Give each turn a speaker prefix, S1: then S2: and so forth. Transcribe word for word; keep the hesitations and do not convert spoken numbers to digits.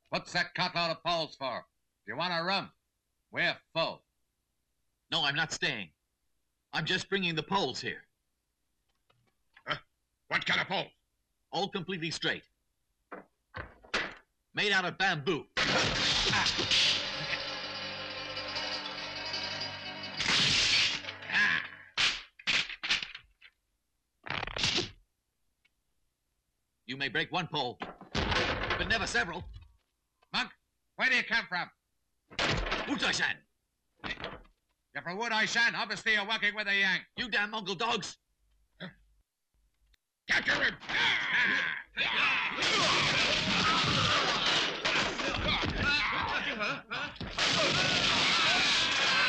S1: What's that cartload of poles for? Do you want a room? We're full.
S2: No, I'm not staying. I'm just bringing the poles here.
S3: Huh? What kind of poles?
S2: All completely straight. Made out of bamboo. Ah. You may break one pole, but never several.
S1: Monk, where do you come from?
S2: Wutai-shan.
S1: You're from Wutai-shan. Obviously you're working with the Yang.
S2: You damn Mongol dogs.
S3: Capture him!